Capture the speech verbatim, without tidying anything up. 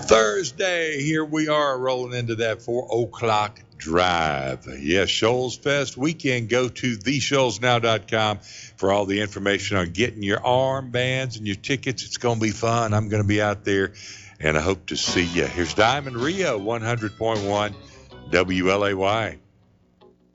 Thursday, here we are rolling into that four o'clock drive. Yes, Shoals Fest weekend. Go to the shoals now dot com for all the information on getting your armbands and your tickets. It's going to be fun. I'm going to be out there, and I hope to see you. Here's Diamond Rio, one hundred point one W L A Y.